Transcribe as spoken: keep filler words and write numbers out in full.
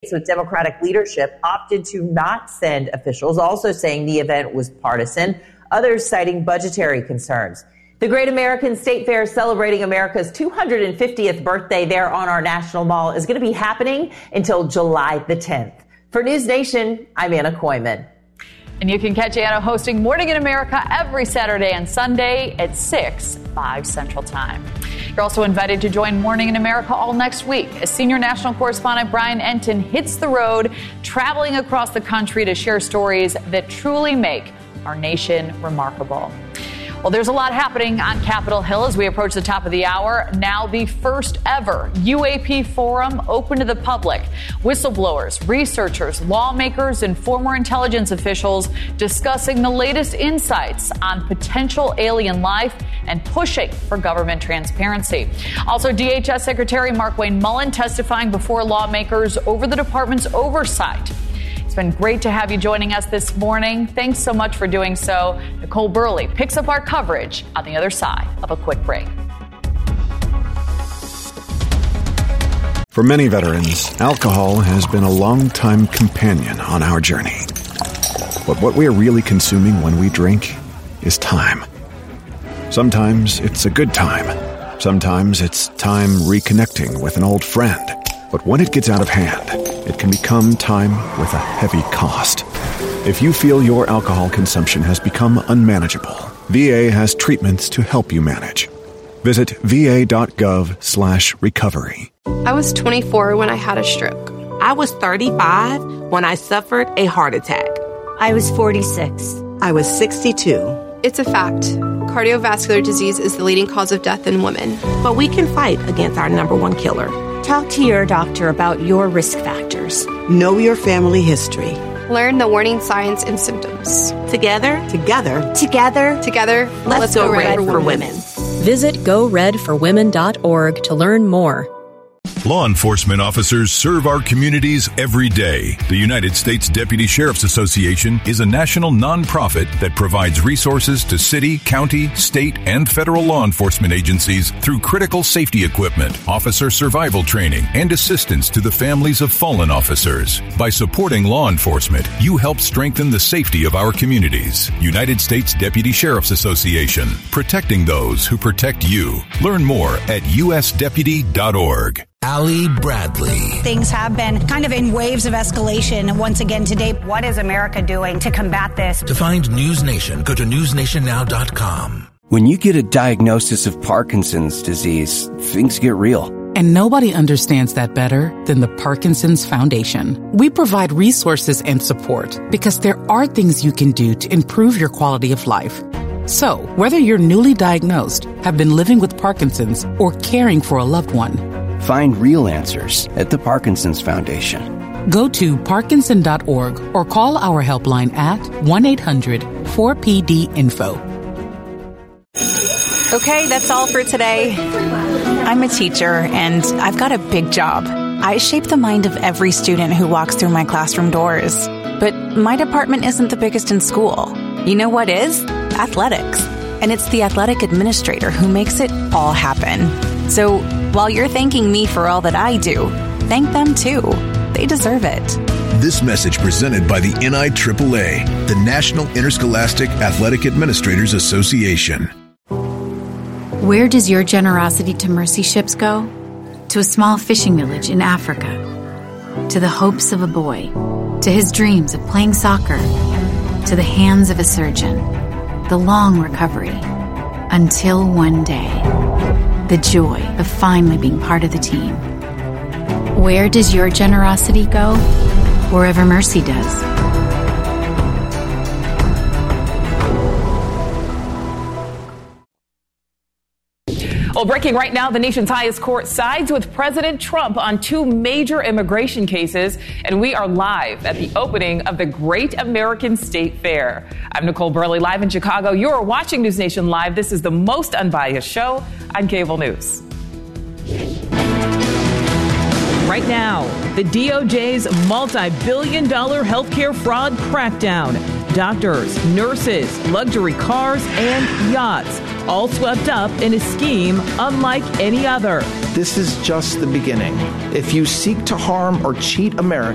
with Democratic leadership opted to not send officials, also saying the event was partisan, others citing budgetary concerns. The Great American State Fair, celebrating America's two hundred fiftieth birthday there on our National Mall, is going to be happening until July the tenth. For News Nation, I'm Anna Koyman. And you can catch Anna hosting Morning in America every Saturday and Sunday at six, five Central Time. You're also invited to join Morning in America all next week as senior national correspondent Brian Entin hits the road, traveling across the country to share stories that truly make our nation remarkable. Well, there's a lot happening on Capitol Hill as we approach the top of the hour. Now the first ever U A P Forum open to the public. Whistleblowers, researchers, lawmakers, and former intelligence officials discussing the latest insights on potential alien life and pushing for government transparency. Also, D H S Secretary Markwayne Mullin testifying before lawmakers over the department's oversight. It's been great to have you joining us this morning. Thanks so much for doing so. Nicole Burley picks up our coverage on the other side of a quick break. For many veterans, alcohol has been a long-time companion on our journey. But what we are really consuming when we drink is time. Sometimes it's a good time. Sometimes it's time reconnecting with an old friend. But when it gets out of hand, it can become time with a heavy cost. If you feel your alcohol consumption has become unmanageable, V A has treatments to help you manage. Visit va.gov slash recovery. I was twenty-four when I had a stroke. I was thirty-five when I suffered a heart attack. I was forty-six. I was sixty-two. It's a fact. Cardiovascular disease is the leading cause of death in women. But we can fight against our number one killer. Talk to your doctor about your risk factors. Know your family history. Learn the warning signs and symptoms. Together, together, together, together, let's, let's go, go red, red for, for women. women. Visit go red for women dot org to learn more. Law enforcement officers serve our communities every day. The United States Deputy Sheriff's Association is a national nonprofit that provides resources to city, county, state, and federal law enforcement agencies through critical safety equipment, officer survival training, and assistance to the families of fallen officers. By supporting law enforcement, you help strengthen the safety of our communities. United States Deputy Sheriff's Association, protecting those who protect you. Learn more at u s deputy dot org. Allie Bradley. Things have been kind of in waves of escalation once again today. What is America doing to combat this? To find News Nation, go to news nation now dot com. When you get a diagnosis of Parkinson's disease, things get real. And nobody understands that better than the Parkinson's Foundation. We provide resources and support because there are things you can do to improve your quality of life. So, whether you're newly diagnosed, have been living with Parkinson's, or caring for a loved one, find real answers at the Parkinson's Foundation. Go to parkinson dot org or call our helpline at one eight hundred four P D info. Okay, that's all for today. I'm a teacher, and I've got a big job. I shape the mind of every student who walks through my classroom doors. But my department isn't the biggest in school. You know what is? Athletics. And it's the athletic administrator who makes it all happen. So while you're thanking me for all that I do, thank them too. They deserve it. This message presented by the N I triple A, the National Interscholastic Athletic Administrators Association. Where does your generosity to mercy ships go? To a small fishing village in Africa. To the hopes of a boy. To his dreams of playing soccer. To the hands of a surgeon. The long recovery. Until one day. The joy of finally being part of the team. Where does your generosity go? Wherever mercy does. Well, breaking right now, the nation's highest court sides with President Trump on two major immigration cases, and we are live at the opening of the Great American State Fair. I'm Nicole Burley, live in Chicago. You're watching News Nation Live. This is the most unbiased show on cable news. Right now, the D O J's multi-billion dollar healthcare fraud crackdown. Doctors, nurses, luxury cars, and yachts, all swept up in a scheme unlike any other. This is just the beginning. If you seek to harm or cheat America,